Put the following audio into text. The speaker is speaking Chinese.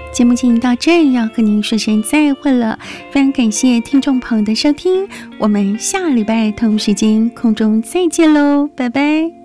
节目进行到这儿，要和您说声再会了。非常感谢听众朋友的收听，我们下礼拜同时间空中再见喽，拜拜。